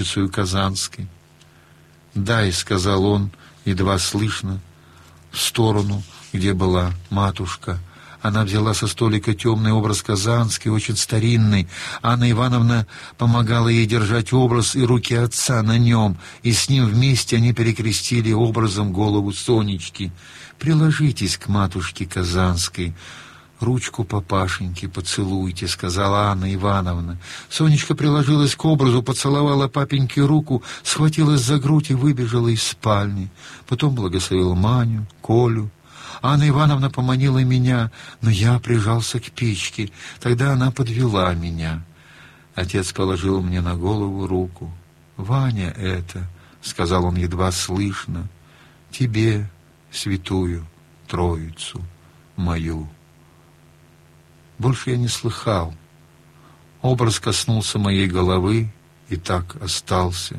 Казанской. «Дай», — сказал он, едва слышно, в сторону, где была матушка. Она взяла со столика темный образ Казанской, очень старинный. Анна Ивановна помогала ей держать образ и руки отца на нем, и с ним вместе они перекрестили образом голову Сонечки. «Приложитесь к матушке Казанской, ручку папашеньки поцелуйте», — сказала Анна Ивановна. Сонечка приложилась к образу, поцеловала папеньке руку, схватилась за грудь и выбежала из спальни. Потом благословила Маню, Колю. Анна Ивановна поманила меня, но я прижался к печке. Тогда она подвела меня. Отец положил мне на голову руку. «Ваня это», — сказал он едва слышно, — «тебе, святую Троицу мою». Больше я не слыхал. Образ коснулся моей головы и так остался.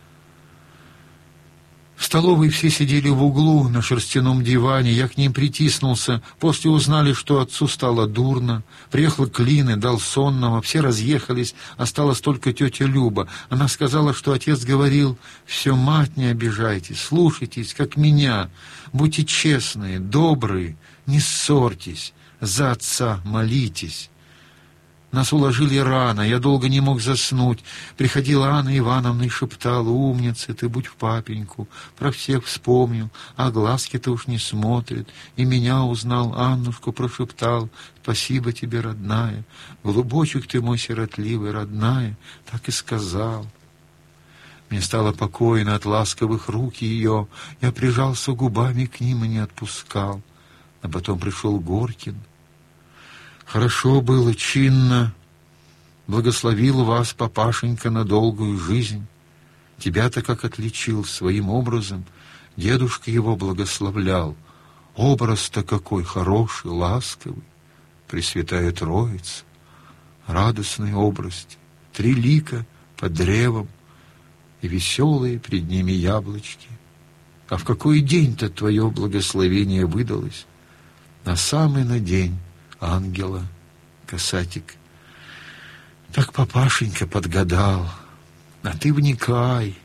В столовой все сидели в углу на шерстяном диване. Я к ним притиснулся. После узнали, что отцу стало дурно. Приехал Клин и дал сонного. Все разъехались. Осталась только тетя Люба. Она сказала, что отец говорил: «Все, мать, не обижайте, слушайтесь, как меня. Будьте честные, добрые, не ссорьтесь, за отца молитесь». Нас уложили рано, я долго не мог заснуть. Приходила Анна Ивановна и шептала: «Умница ты, будь в папеньку, про всех вспомнил, а глазки-то уж не смотрит». И меня узнал, Аннушку прошептал: «Спасибо тебе, родная, голубочек ты мой сиротливый, родная», так и сказал. Мне стало покойно от ласковых рук ее, я прижался губами к ним и не отпускал. А потом пришел Горькин. «Хорошо было, чинно. Благословил вас, папашенька, на долгую жизнь. Тебя-то как отличил своим образом. Дедушка его благословлял. Образ-то какой хороший, ласковый. Пресвятая Троица. Радостный образ. 3 лика под древом и веселые пред ними яблочки. А в какой день-то твое благословение выдалось? На самый на день ангела, касатик. Так папашенька подгадал, а ты вникай».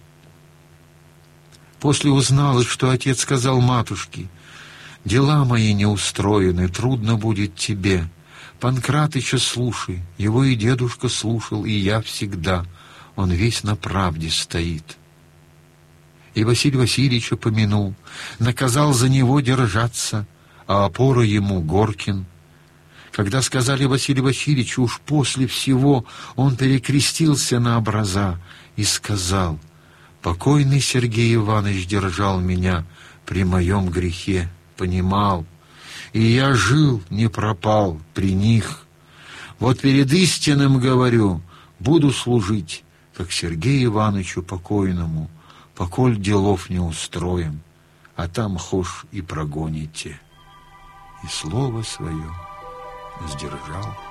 После узнала, что отец сказал матушке: «Дела мои не устроены, трудно будет тебе. Панкратыча слушай, его и дедушка слушал, и я всегда. Он весь на правде стоит». И Василия Васильевича помянул, наказал за него держаться, а опора ему Горькин. Когда сказали Василию Васильевичу, уж после всего он перекрестился на образа и сказал: «Покойный Сергей Иванович держал меня при моем грехе, понимал, и я жил, не пропал при них. Вот перед истинным говорю, буду служить, как Сергею Ивановичу покойному, поколь делов не устроим, а там хошь и прогоните». И слово свое сдержал.